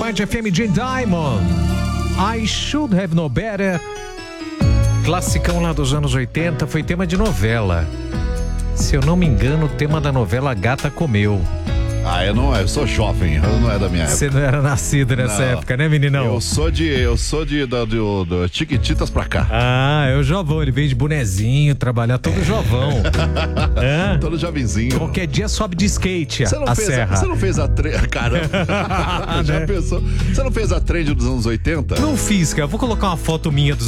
Band FM de Diamond. I Should Have Known Better. Classicão lá dos anos 80, foi tema de novela. Se eu não me engano, o tema da novela Gata Comeu. Eu sou jovem, eu não é da minha época. Você não era nascido nessa época, né, meninão? Eu sou do Chiquititas pra cá. É o Jovão, ele veio de bonezinho, trabalhar todo jovão. Todo jovenzinho. Qualquer dia sobe de skate a serra. Você não fez a trend, caramba. Já pensou? Você não fez a trend dos anos 80? Não fiz, cara. Vou colocar uma foto minha dos